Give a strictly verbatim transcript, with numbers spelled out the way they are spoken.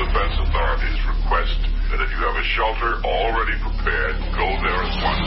defense authorities request that if you have a shelter already prepared, go there at once.